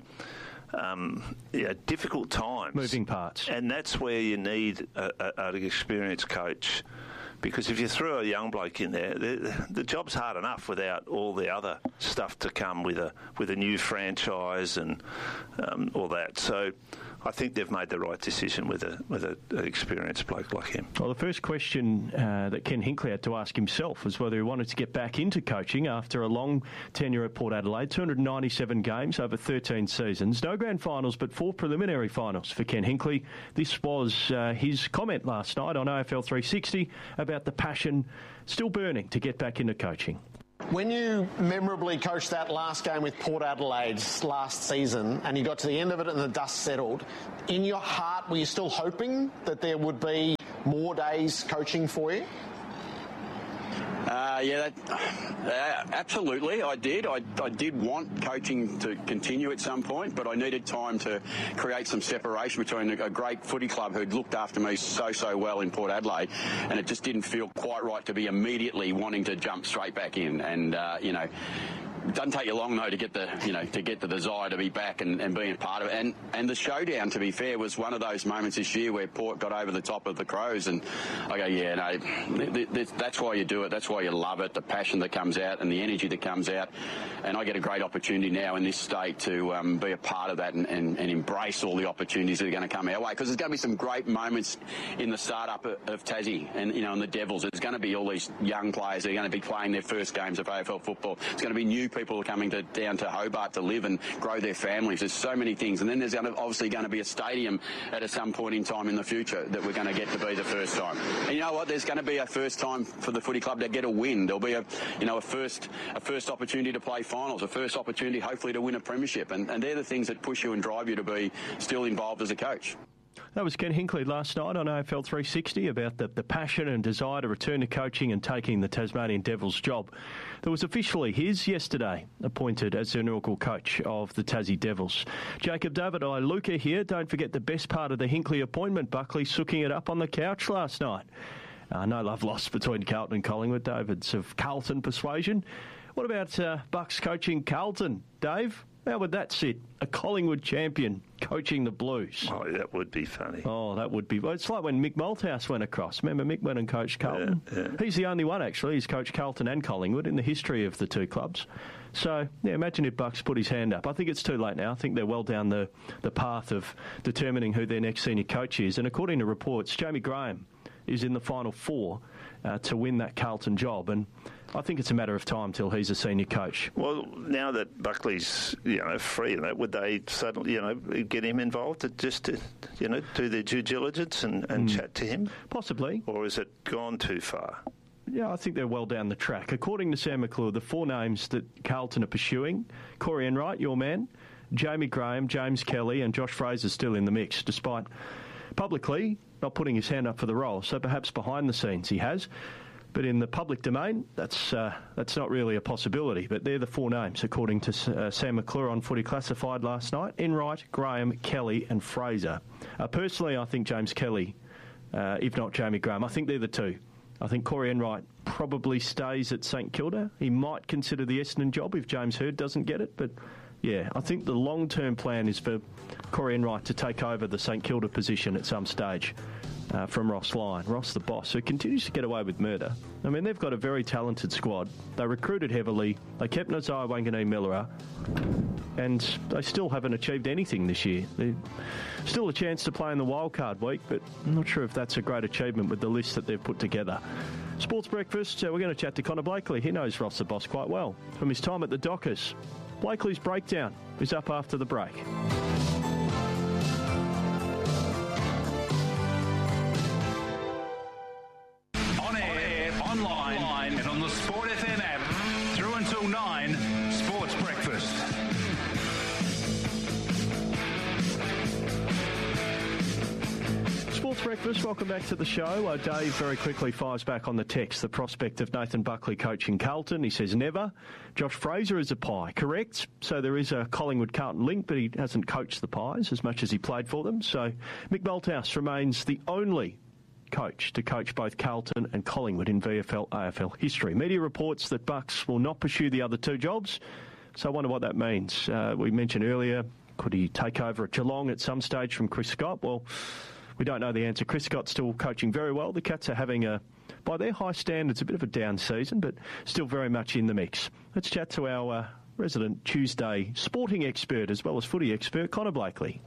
difficult times. Moving parts. And that's where you need an experienced coach Because if you throw a young bloke in there, the job's hard enough without all the other stuff to come with a new franchise and all that. So I think they've made the right decision with an experienced bloke like him. Well, the first question that Ken Hinkley had to ask himself was whether he wanted to get back into coaching after a long tenure at Port Adelaide, 297 games over 13 seasons, no grand finals but 4 preliminary finals for Ken Hinkley. This was his comment last night on AFL 360 about the passion still burning to get back into coaching. When you memorably coached that last game with Port Adelaide last season and you got to the end of it and the dust settled, in your heart were you still hoping that there would be more days coaching for you? Absolutely, I did. I did want coaching to continue at some point, but I needed time to create some separation between a great footy club who'd looked after me so well in Port Adelaide, and it just didn't feel quite right to be immediately wanting to jump straight back in. And it doesn't take you long though to get the desire to be back and being a part of it. And the showdown, to be fair, was one of those moments this year where Port got over the top of the Crows, and I go, that's why you do it. That's why you love it. The passion that comes out and the energy that comes out. And I get a great opportunity now in this state to be a part of that and embrace all the opportunities that are going to come our way, because there's going to be some great moments in the start-up of Tassie and and the Devils. There's going to be all these young players that are going to be playing their first games of AFL football. It's going to be new people coming down to Hobart to live and grow their families. There's so many things. And then there's obviously going to be a stadium at some point in time in the future that we're going to get to be the first time. And you know what? There's going to be a first time for the footy club to get a win. There'll be a first opportunity to play finals, a first opportunity hopefully to win a premiership. And they're the things that push you and drive you to be still involved as a coach. That was Ken Hinkley last night on AFL 360 about the passion and desire to return to coaching and taking the Tasmanian Devils job that was officially his yesterday, appointed as the inaugural coach of the Tassie Devils. Jacob David Iluka here. Don't forget the best part of the Hinkley appointment, Buckley sooking it up on the couch last night. No love lost between Carlton and Collingwood. David's of Carlton persuasion. What about Bucks coaching Carlton, Dave? How would that sit? A Collingwood champion coaching the Blues. Oh, that would be funny. Oh, that would be. Well, it's like when Mick Malthouse went across. Remember, Mick went and coached Carlton? Yeah. He's the only one, actually. He's coached Carlton and Collingwood in the history of the two clubs. So, imagine if Bucks put his hand up. I think it's too late now. I think they're well down the path of determining who their next senior coach is. And according to reports, Jamie Graham is in the final 4 to win that Carlton job. And I think it's a matter of time till he's a senior coach. Well, now that Buckley's free, would they suddenly get him involved just to do their due diligence and chat to him? Possibly. Or has it gone too far? Yeah, I think they're well down the track. According to Sam McClure, the 4 names that Carlton are pursuing: Corey Enright, your man, Jamie Graham, James Kelly, and Josh Fraser still in the mix, despite publicly not putting his hand up for the role. So perhaps behind the scenes he has. But in the public domain, that's not really a possibility. But they're the 4 names, according to Sam McClure on Footy Classified last night: Enright, Graham, Kelly and Fraser. Personally, I think James Kelly, if not Jamie Graham, I think they're the 2. I think Corey Enright probably stays at St Kilda. He might consider the Essendon job if James Hird doesn't get it. But, yeah, I think the long-term plan is for Corey Enright to take over the St Kilda position at some stage. From Ross Lyon, Ross the boss, who continues to get away with murder. I mean, they've got a very talented squad. They recruited heavily. They kept Nasiah Wanganeen-Miller, and they still haven't achieved anything this year. There's still a chance to play in the wildcard week, but I'm not sure if that's a great achievement with the list that they've put together. Sports Breakfast, we're going to chat to Connor Blakely. He knows Ross the boss quite well from his time at the Dockers. Blakely's breakdown is up after the break. Breakfast. Welcome back to the show. Dave very quickly fires back on the text the prospect of Nathan Buckley coaching Carlton. He says never. Josh Fraser is a Pie. Correct. So there is a Collingwood-Carlton link, but he hasn't coached the Pies as much as he played for them. So Mick Malthouse remains the only coach to coach both Carlton and Collingwood in VFL AFL history. Media reports that Bucks will not pursue the other 2 jobs. So I wonder what that means. We mentioned earlier, could he take over at Geelong at some stage from Chris Scott? Well, we don't know the answer. Chris Scott's still coaching very well. The Cats are having by their high standards, a bit of a down season, but still very much in the mix. Let's chat to our resident Tuesday sporting expert as well as footy expert, Connor Blakely.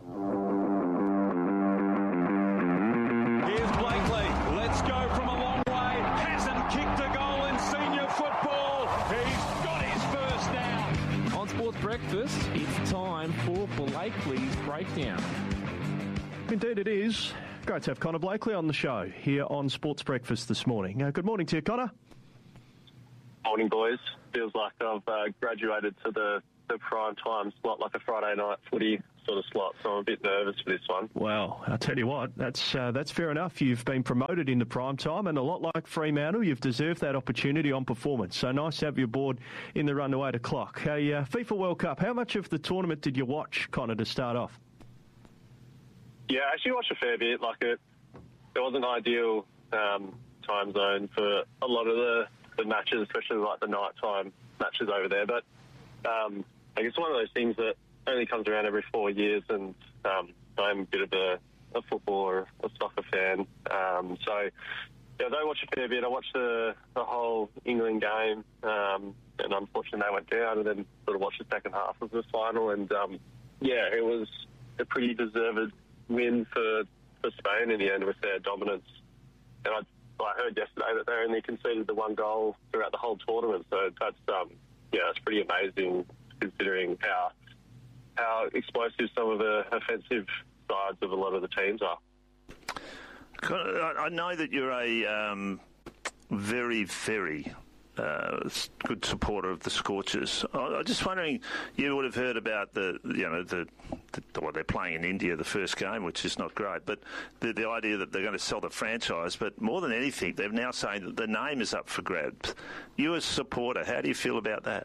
Here's Blakely. Let's go from a long way. Hasn't kicked a goal in senior football. He's got his first down. On Sports Breakfast, it's time for Blakely's Breakdown. Indeed it is. Great to have Connor Blakely on the show here on Sports Breakfast this morning. Good morning to you, Connor. Morning, boys. Feels like I've graduated to the prime time slot, like a Friday night footy sort of slot, so I'm a bit nervous for this one. Well, I'll tell you what, that's fair enough. You've been promoted into prime time, and a lot like Fremantle, you've deserved that opportunity on performance. So nice to have you aboard in the run to 8 o'clock. Hey, FIFA World Cup, how much of the tournament did you watch, Connor, to start off? Yeah, I actually watched a fair bit. Like it wasn't ideal time zone for a lot of the matches, especially like the nighttime matches over there. But I guess one of those things that only comes around every 4 years, and I'm a bit of a football or a soccer fan. So yeah, I watched a fair bit. I watched the whole England game, and unfortunately they went down, and then sort of watched the second half of the final. And yeah, it was a pretty deserved win for Spain in the end with their dominance. And I heard yesterday that they only conceded the one goal throughout the whole tournament. So that's that's pretty amazing considering how explosive some of the offensive sides of a lot of the teams are. I know that you're a very, very good supporter of the Scorchers. I'm just wondering, you would have heard about what they're playing in India, the first game, which is not great, but the idea that they're going to sell the franchise. But more than anything, they're now saying that the name is up for grabs. You as a supporter, how do you feel about that?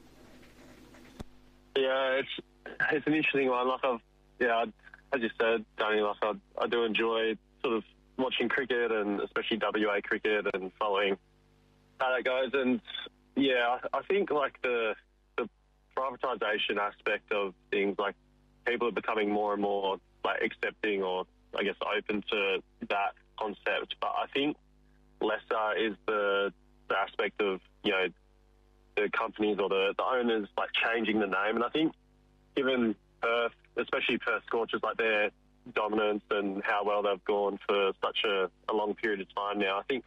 Yeah, it's an interesting one. Like as you said, Danny, like I do enjoy sort of watching cricket and especially WA cricket and following how that goes. And yeah, I think like the privatisation aspect of things, like people are becoming more and more like accepting or I guess open to that concept. But I think lesser is the aspect of, the companies or the owners like changing the name. And I think given Perth, especially Perth Scorchers, like their dominance and how well they've gone for such a long period of time now, I think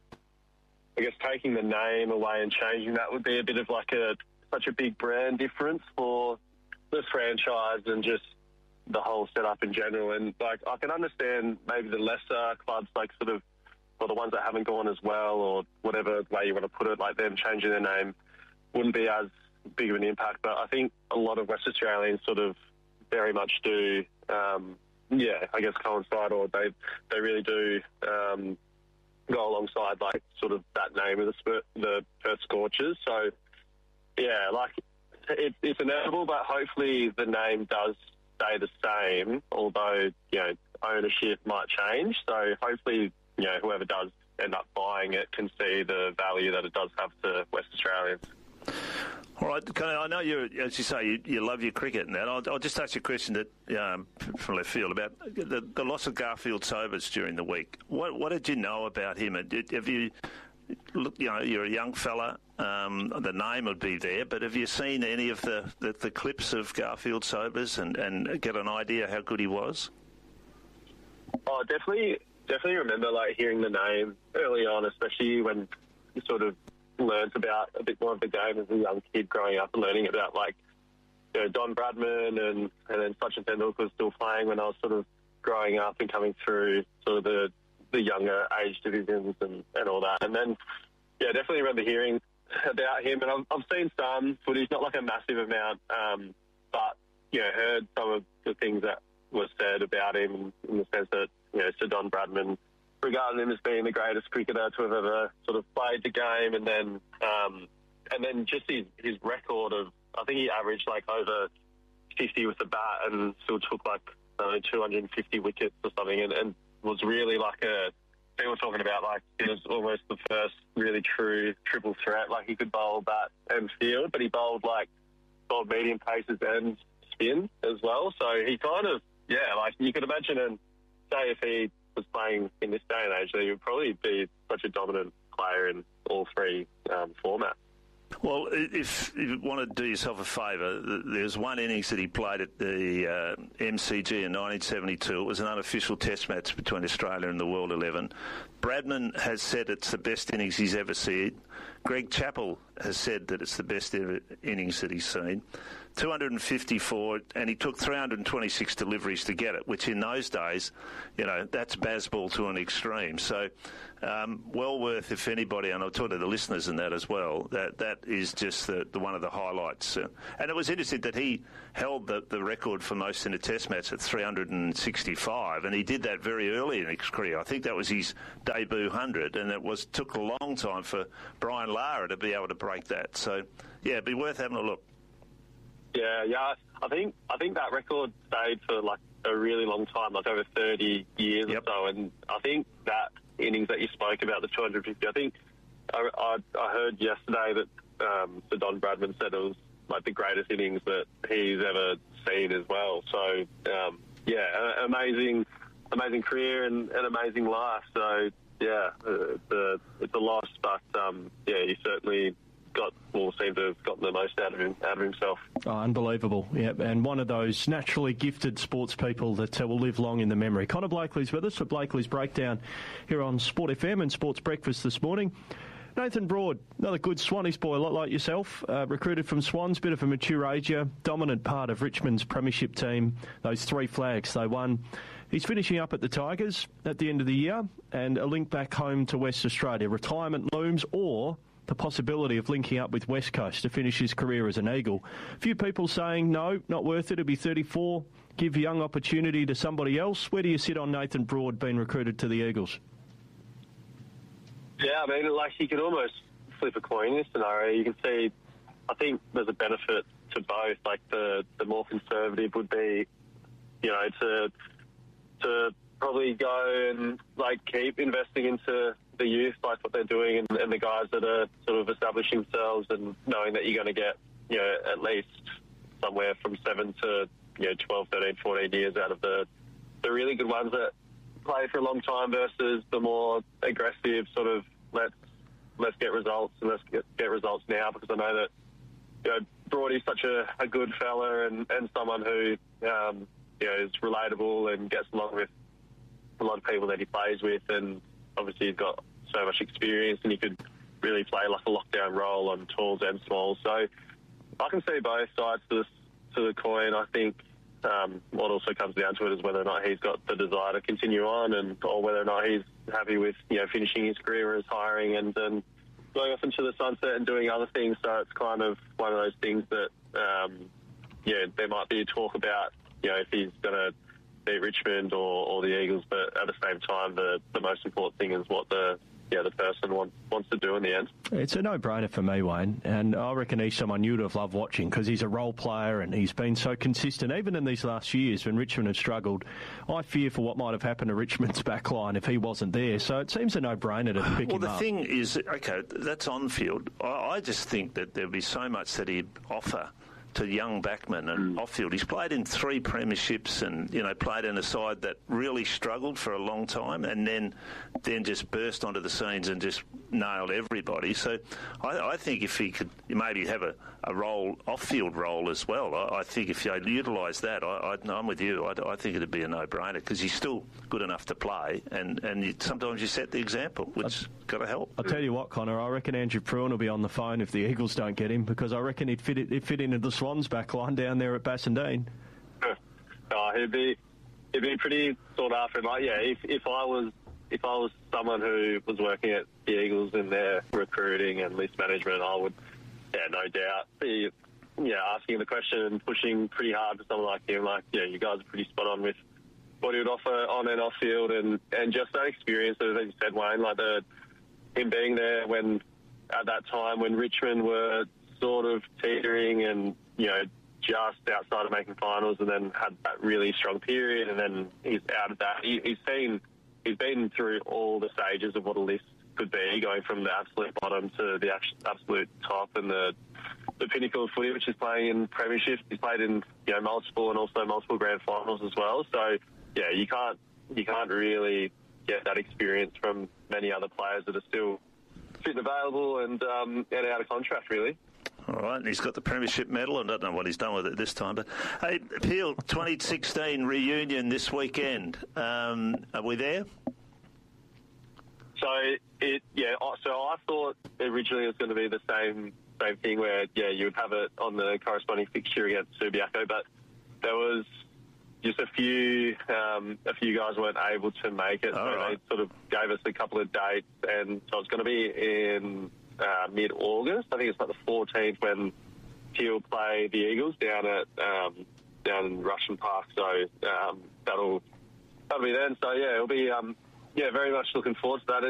taking the name away and changing that would be a bit of like such a big brand difference for the franchise and just the whole setup in general. And like I can understand maybe the lesser clubs, like sort of, or the ones that haven't gone as well, or whatever way you want to put it, like them changing their name wouldn't be as big of an impact. But I think a lot of West Australians sort of very much do, coincide, or they really do go alongside like sort of that name of the Perth Scorchers. So yeah, like it's inevitable, but hopefully the name does stay the same, although ownership might change. So hopefully whoever does end up buying it can see the value that it does have to West Australians. All right, I know as you say, you love your cricket and that. I'll just ask you a question that from left field about the loss of Garfield Sobers during the week. What did you know about him? Have you look? You're a young fella. The name would be there, but have you seen any of the clips of Garfield Sobers and get an idea how good he was? Oh, definitely remember like hearing the name early on, especially when you sort of learned about a bit more of the game as a young kid growing up and learning about like Don Bradman and then Sachin Tendulkar was still playing when I was sort of growing up and coming through sort of the younger age divisions and all that. And then definitely remember hearing about him, and I've seen some footage, not like a massive amount, but heard some of the things that were said about him in the sense that Sir Don Bradman regarded him as being the greatest cricketer to have ever sort of played the game, and then just his record of, I think he averaged like over 50 with the bat and still took like 250 wickets or something, and was really like they were talking about like he was almost the first really true triple threat. Like he could bowl bat and field, but he bowled medium paces and spin as well. So he kind of like you could imagine say if he was playing in this day and age, that he would probably be such a dominant player in all three formats. Well, if you want to do yourself a favour, there's one innings that he played at the MCG in 1972. It was an unofficial test match between Australia and the World 11. Bradman has said it's the best innings he's ever seen. Greg Chappell has said that it's the best innings that he's seen. 254, and he took 326 deliveries to get it, which in those days, that's baseball to an extreme. So, well worth, if anybody, and I'll talk to the listeners in that as well, that is just the one of the highlights. And it was interesting that he held the record for most in a test match at 365, and he did that very early in his career. I think that was his debut 100, and it took a long time for Brian Lara to be able to break that. So, yeah, it'd be worth having a look. Yeah. I think that record stayed for like a really long time, like over 30 years or so. And I think that innings that you spoke about, the 250, I think I heard yesterday that Sir Don Bradman said it was like the greatest innings that he's ever seen as well. So amazing career and an amazing life. So yeah, it's a loss, but he certainly seemed to have gotten the most out of himself. Oh, unbelievable. Yeah, and one of those naturally gifted sports people that will live long in the memory. Connor Blakely's with us for Blakely's Breakdown here on Sport FM and Sports Breakfast this morning. Nathan Broad, another good Swannies boy, a lot like yourself, recruited from Swans, bit of a mature ager, dominant part of Richmond's premiership team, those 3 flags they won. He's finishing up at the Tigers at the end of the year, and a link back home to West Australia. Retirement looms, or the possibility of linking up with West Coast to finish his career as an Eagle. A few people saying, no, not worth it, he'll be 34, give young opportunity to somebody else. Where do you sit on Nathan Broad being recruited to the Eagles? Yeah, I mean, like, you can almost flip a coin in this scenario. You can see, I think there's a benefit to both. Like, the more conservative would be, to probably go and, like, keep investing into the youth, like what they're doing, and the guys that are sort of establishing themselves, and knowing that you're going to get, at least somewhere from 7 to, 12, 13, 14 years out of the really good ones that play for a long time versus the more aggressive sort of let's get results, and let's get results now, because I know that Broadie's such a good fella and someone who is relatable and gets along with a lot of people that he plays with, and obviously he's got so much experience, and he could really play like a lockdown role on talls and smalls. So I can see both sides to the coin. I think what also comes down to it is whether or not he's got the desire to continue on, or whether or not he's happy with finishing his career, retiring, and then going off into the sunset and doing other things. So it's kind of one of those things that there might be a talk about if he's going to beat Richmond or the Eagles, but at the same time the most important thing is what the person wants to do in the end. It's a no-brainer for me, Wayne, and I reckon he's someone you'd have loved watching, because he's a role player and he's been so consistent, even in these last years when Richmond have struggled. I fear for what might have happened to Richmond's back line if he wasn't there, so it seems a no-brainer to pick him up. Well, the thing is, okay, that's on field. I just think that there'd be so much that he'd offer to young backmen and off-field. He's played in 3 premierships and, played in a side that really struggled for a long time, and then just burst onto the scenes and just nailed everybody. So I think if he could maybe have a role, off-field role as well, I think if you utilise that, I'm with you. I think it'd be a no-brainer, because he's still good enough to play, and sometimes you set the example, which got to help. I'll tell you what, Connor, I reckon Andrew Pruen will be on the phone if the Eagles don't get him, because I reckon he'd fit into the Swans back line down there at Bassendean. He'd be pretty sought after. Like, if I was someone who was working at the Eagles in their recruiting and list management, I would, no doubt, be asking the question and pushing pretty hard for someone like him. Like, you guys are pretty spot on with what he would offer on and off field, and just that experience, as you said, Wayne, like him being there when at that time when Richmond were sort of teetering and just outside of making finals, and then had that really strong period, and then he's out of that. He's been through all the stages of what a list could be, going from the absolute bottom to the absolute top, and the pinnacle of footy, which is playing in premierships. He's played in multiple and also multiple grand finals as well. So you can't you can't really get that experience from many other players that are still fit and available and out of contract, really. All right, and he's got the premiership medal. I don't know what he's done with it this time. But, hey, Peel, 2016 reunion this weekend. Are we there? So I thought originally it was going to be the same thing where, you would have it on the corresponding fixture against Subiaco, but there was just a few guys weren't able to make it, They sort of gave us a couple of dates, and so it's going to be in mid-August. I think it's like the 14th when Peel play the Eagles down in Russian Park. So that'll be then. So it'll be very much looking forward to that.